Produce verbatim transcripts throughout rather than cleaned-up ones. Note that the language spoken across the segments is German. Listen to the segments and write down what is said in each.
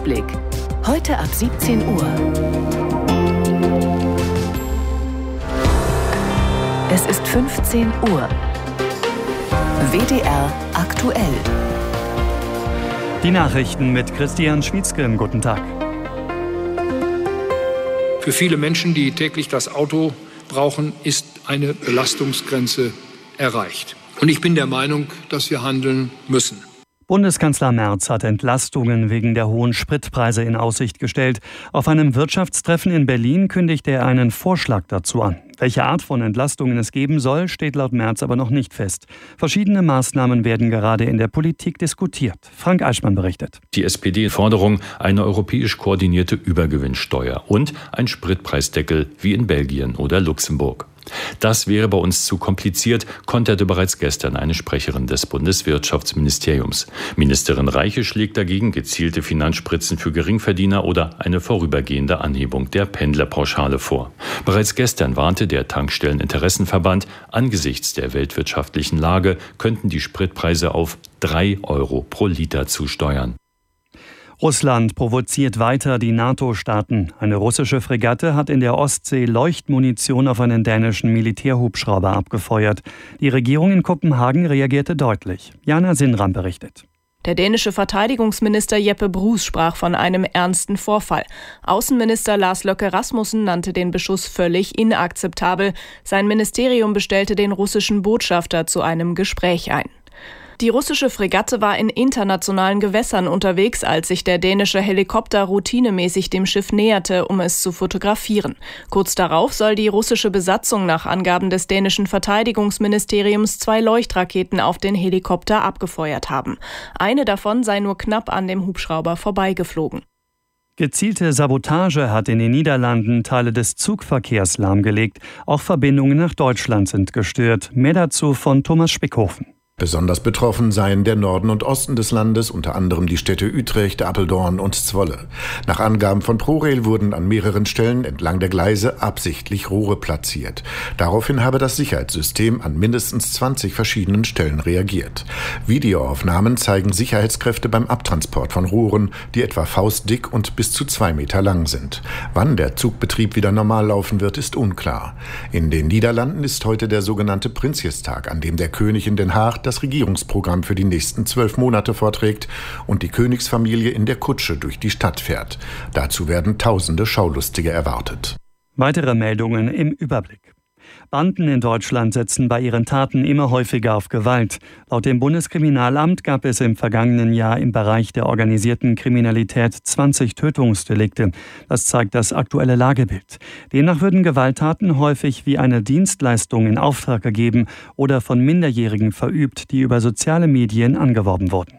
Überblick. Heute ab siebzehn Uhr. Es ist fünfzehn Uhr. W D R aktuell. Die Nachrichten mit Christian Schwietzke. Guten Tag. Für viele Menschen, die täglich das Auto brauchen, ist eine Belastungsgrenze erreicht. Und ich bin der Meinung, dass wir handeln müssen. Bundeskanzler Merz hat Entlastungen wegen der hohen Spritpreise in Aussicht gestellt. Auf einem Wirtschaftstreffen in Berlin kündigte er einen Vorschlag dazu an. Welche Art von Entlastungen es geben soll, steht laut Merz aber noch nicht fest. Verschiedene Maßnahmen werden gerade in der Politik diskutiert. Frank Eichmann berichtet. Die S P D-Forderung eine europäisch koordinierte Übergewinnsteuer und ein Spritpreisdeckel wie in Belgien oder Luxemburg. Das wäre bei uns zu kompliziert, konterte bereits gestern eine Sprecherin des Bundeswirtschaftsministeriums. Ministerin Reiche schlägt dagegen gezielte Finanzspritzen für Geringverdiener oder eine vorübergehende Anhebung der Pendlerpauschale vor. Bereits gestern warnte der Tankstelleninteressenverband, angesichts der weltwirtschaftlichen Lage könnten die Spritpreise auf drei Euro pro Liter zusteuern. Russland provoziert weiter die NATO-Staaten. Eine russische Fregatte hat in der Ostsee Leuchtmunition auf einen dänischen Militärhubschrauber abgefeuert. Die Regierung in Kopenhagen reagierte deutlich. Jana Sinram berichtet. Der dänische Verteidigungsminister Jeppe Bruus sprach von einem ernsten Vorfall. Außenminister Lars Løkke Rasmussen nannte den Beschuss völlig inakzeptabel. Sein Ministerium bestellte den russischen Botschafter zu einem Gespräch ein. Die russische Fregatte war in internationalen Gewässern unterwegs, als sich der dänische Helikopter routinemäßig dem Schiff näherte, um es zu fotografieren. Kurz darauf soll die russische Besatzung nach Angaben des dänischen Verteidigungsministeriums zwei Leuchtraketen auf den Helikopter abgefeuert haben. Eine davon sei nur knapp an dem Hubschrauber vorbeigeflogen. Gezielte Sabotage hat in den Niederlanden Teile des Zugverkehrs lahmgelegt. Auch Verbindungen nach Deutschland sind gestört. Mehr dazu von Thomas Spickhofen. Besonders betroffen seien der Norden und Osten des Landes, unter anderem die Städte Utrecht, Apeldoorn und Zwolle. Nach Angaben von ProRail wurden an mehreren Stellen entlang der Gleise absichtlich Rohre platziert. Daraufhin habe das Sicherheitssystem an mindestens zwanzig verschiedenen Stellen reagiert. Videoaufnahmen zeigen Sicherheitskräfte beim Abtransport von Rohren, die etwa faustdick und bis zu zwei Meter lang sind. Wann der Zugbetrieb wieder normal laufen wird, ist unklar. In den Niederlanden ist heute der sogenannte Prinsjestag, an dem der König in Den Haag das Regierungsprogramm für die nächsten zwölf Monate vorträgt und die Königsfamilie in der Kutsche durch die Stadt fährt. Dazu werden tausende Schaulustige erwartet. Weitere Meldungen im Überblick. Banden in Deutschland setzen bei ihren Taten immer häufiger auf Gewalt. Laut dem Bundeskriminalamt gab es im vergangenen Jahr im Bereich der organisierten Kriminalität zwanzig Tötungsdelikte. Das zeigt das aktuelle Lagebild. Demnach würden Gewalttaten häufig wie eine Dienstleistung in Auftrag gegeben oder von Minderjährigen verübt, die über soziale Medien angeworben wurden.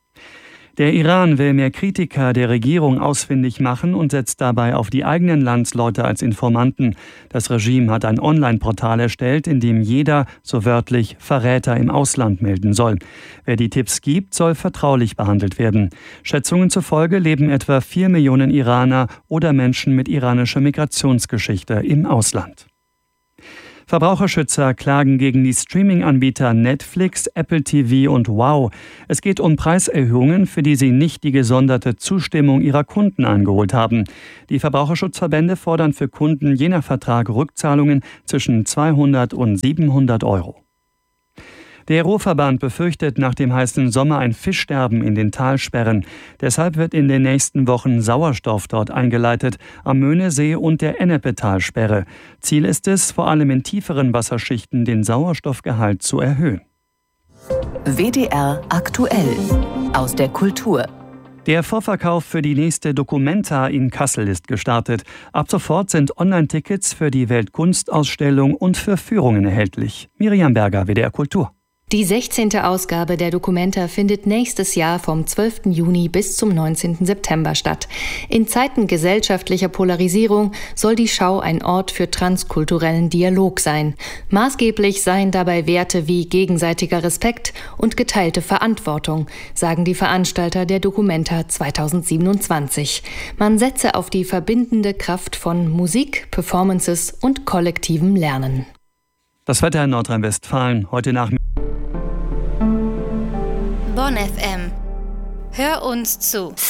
Der Iran will mehr Kritiker der Regierung ausfindig machen und setzt dabei auf die eigenen Landsleute als Informanten. Das Regime hat ein Online-Portal erstellt, in dem jeder, so wörtlich, Verräter im Ausland melden soll. Wer die Tipps gibt, soll vertraulich behandelt werden. Schätzungen zufolge leben etwa vier Millionen Iraner oder Menschen mit iranischer Migrationsgeschichte im Ausland. Verbraucherschützer klagen gegen die Streaming-Anbieter Netflix, Apple T V und Wow. Es geht um Preiserhöhungen, für die sie nicht die gesonderte Zustimmung ihrer Kunden eingeholt haben. Die Verbraucherschutzverbände fordern für Kunden je nach Vertrag Rückzahlungen zwischen zweihundert und siebenhundert Euro. Der Ruhrverband befürchtet nach dem heißen Sommer ein Fischsterben in den Talsperren. Deshalb wird in den nächsten Wochen Sauerstoff dort eingeleitet, am Möhnesee und der Ennepe-Talsperre. Ziel ist es, vor allem in tieferen Wasserschichten den Sauerstoffgehalt zu erhöhen. W D R aktuell aus der Kultur. Der Vorverkauf für die nächste Documenta in Kassel ist gestartet. Ab sofort sind Online-Tickets für die Weltkunstausstellung und für Führungen erhältlich. Miriam Berger, W D R Kultur. Die sechzehnte Ausgabe der Documenta findet nächstes Jahr vom zwölften Juni bis zum neunzehnten September statt. In Zeiten gesellschaftlicher Polarisierung soll die Schau ein Ort für transkulturellen Dialog sein. Maßgeblich seien dabei Werte wie gegenseitiger Respekt und geteilte Verantwortung, sagen die Veranstalter der Documenta zweitausendsiebenundzwanzig. Man setze auf die verbindende Kraft von Musik, Performances und kollektivem Lernen. Das Wetter in Nordrhein-Westfalen heute Nachmittag. Bonn F M. Hör uns zu.